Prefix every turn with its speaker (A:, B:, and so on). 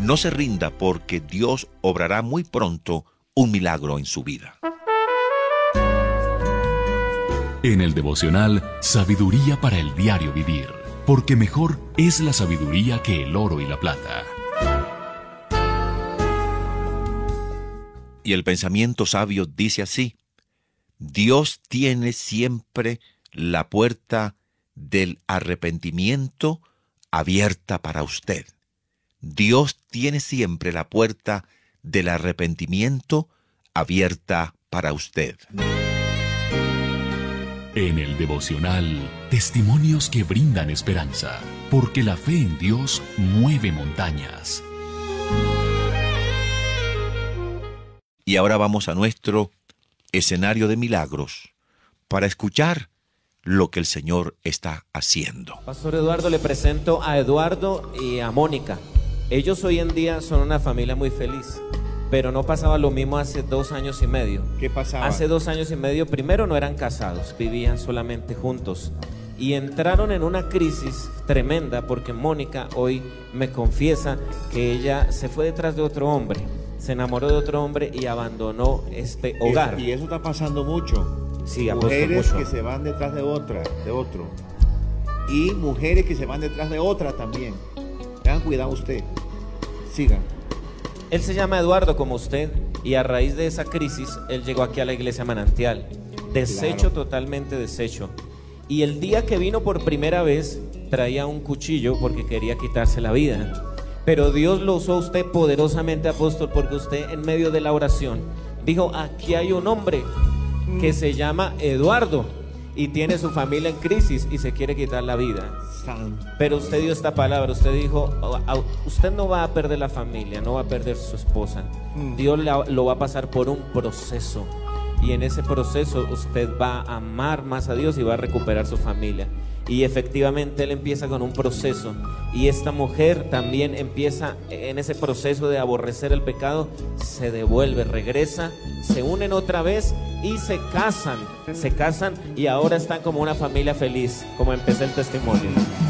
A: No se rinda porque Dios obrará muy pronto un milagro en su vida.
B: En el devocional, sabiduría para el diario vivir, porque mejor es la sabiduría que el oro y la plata.
A: Y el pensamiento sabio dice así: Dios tiene siempre la puerta del arrepentimiento abierta para usted. Dios tiene siempre la puerta del arrepentimiento abierta para usted.
B: En el devocional, testimonios que brindan esperanza, porque la fe en Dios mueve montañas.
A: Y ahora vamos a nuestro escenario de milagros para escuchar lo que el Señor está haciendo.
C: Pastor Eduardo, le presento a Eduardo y a Mónica. Ellos hoy en día son una familia muy feliz, pero no pasaba lo mismo hace 2 años y medio.
D: ¿Qué pasaba?
C: Hace 2 años y medio, primero no eran casados, vivían solamente juntos. Y entraron en una crisis tremenda porque Mónica hoy me confiesa que ella se fue detrás de otro hombre, se enamoró de otro hombre y abandonó este hogar.
D: Y eso está pasando mucho.
C: Sí,
D: mujeres
C: mucho.
D: que se van detrás de otro. Y mujeres que se van detrás de otra también. Tengan cuidado usted. Sigan.
C: Él se llama Eduardo como usted y a raíz de esa crisis él llegó aquí a la iglesia Manantial, deshecho,
D: Claro.
C: totalmente deshecho. Y el día que vino por primera vez traía un cuchillo porque quería quitarse la vida. Pero Dios lo usó a usted poderosamente, apóstol, porque usted en medio de la oración dijo: aquí hay un hombre que se llama Eduardo y tiene su familia en crisis y se quiere quitar la vida.
D: Santo.
C: Pero usted dio esta palabra, usted dijo: usted no va a perder la familia, no va a perder su esposa. Dios lo va a pasar por un proceso. Y en ese proceso usted va a amar más a Dios y va a recuperar su familia. Y efectivamente él empieza con un proceso. Y esta mujer también empieza en ese proceso de aborrecer el pecado. Se devuelve, regresa, se unen otra vez y se casan. Se casan y ahora están como una familia feliz, como empecé el testimonio.